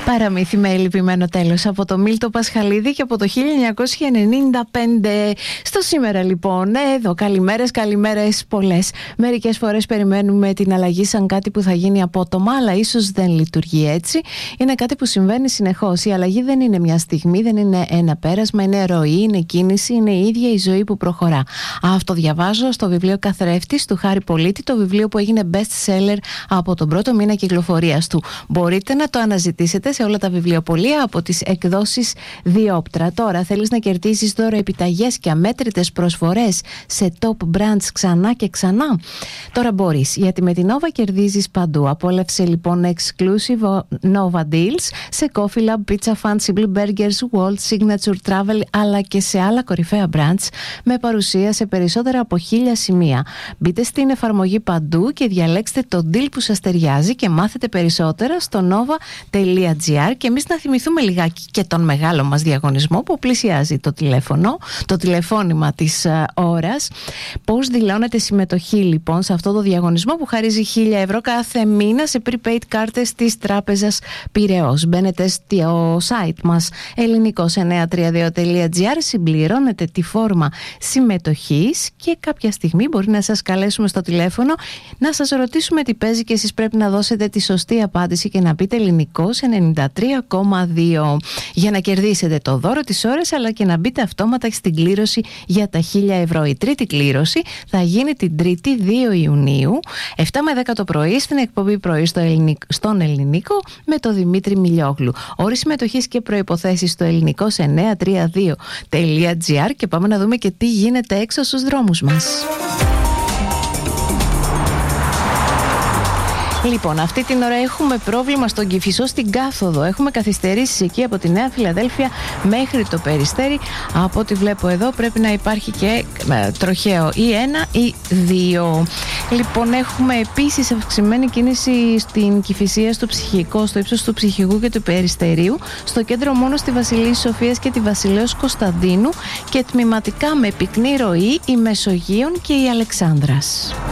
Παραμύθι με λυπημένο τέλος από το Μίλτο Πασχαλίδη και από το 1995. Στο σήμερα λοιπόν, εδώ καλημέρες πολλές. Μερικές φορές περιμένουμε την αλλαγή σαν κάτι που θα γίνει απότομα, αλλά ίσως δεν λειτουργεί έτσι. Είναι κάτι που συμβαίνει συνεχώς. Η αλλαγή δεν είναι μια στιγμή, δεν είναι ένα πέρασμα, είναι ροή, είναι κίνηση, είναι η ίδια η ζωή που προχωρά. Αυτό διαβάζω στο βιβλίο Καθρέφτης του Χάρη Πολίτη, το βιβλίο που έγινε best seller από τον πρώτο μήνα κυκλοφορίας του. Μπορείτε να το αναζητήσετε σε όλα τα βιβλιοπωλεία από τις εκδόσεις Διόπτρα. Τώρα θέλεις να κερδίσεις δώρο επιταγές και αμέτρητες προσφορές σε top brands ξανά και ξανά? Τώρα μπορείς, γιατί με την Nova κερδίζεις παντού. Απόλαυσε λοιπόν exclusive Nova deals σε Coffee Lab, Pizza Fun, Simple Burgers, Walt, Signature Travel, αλλά και σε άλλα κορυφαία brands με παρουσία σε περισσότερα από 1000 σημεία. Μπείτε στην εφαρμογή παντού και διαλέξτε το deal που σας ταιριάζει και μάθετε περισσότερα στο nova.gr. Και εμείς να θυμηθούμε λιγάκι και τον μεγάλο μας διαγωνισμό που πλησιάζει το τηλεφώνημα της ώρας. Πώς δηλώνετε συμμετοχή λοιπόν σε αυτό το διαγωνισμό που χαρίζει 1000 ευρώ κάθε μήνα σε prepaid κάρτες της Τράπεζας Πειραιώς? Μπαίνετε στο site μας ελληνικός932.gr, συμπληρώνετε τη φόρμα συμμετοχής και κάποια στιγμή μπορεί να σας καλέσουμε στο τηλέφωνο να σας ρωτήσουμε τι παίζει και εσείς πρέπει να δώσετε τη σωστή απάντηση και να πείτε Ελληνικός 93,2 για να κερδίσετε το δώρο της ώρας, αλλά και να μπείτε αυτόματα στην κλήρωση για τα 1000 ευρώ. Η τρίτη κλήρωση θα γίνει την Τρίτη 2 Ιουνίου 7 με 10 το πρωί στην εκπομπή Πρωί στον Ελληνικό με το Δημήτρη Μιλιόγλου. Όροι συμμετοχής και προϋποθέσεις στο ελληνικός932.gr και πάμε να δούμε και τι γίνεται έξω στους δρόμους μας. Λοιπόν, αυτή την ώρα έχουμε πρόβλημα στον Κηφισό στην κάθοδο. Έχουμε καθυστερήσεις εκεί από τη Νέα Φιλαδέλφια μέχρι το Περιστέρι. Από ό,τι βλέπω εδώ πρέπει να υπάρχει και τροχαίο ή 1 ή 2. Λοιπόν, έχουμε επίσης αυξημένη κίνηση στην Κηφισία, στο Ψυχικό, στο ύψος του Ψυχικού και του Περιστερίου. Στο κέντρο μόνο στη Βασιλής Σοφίας και τη Βασιλέως Κωνσταντίνου και τμηματικά με πυκνή ροή η Μεσογείων και η Αλεξάνδρας.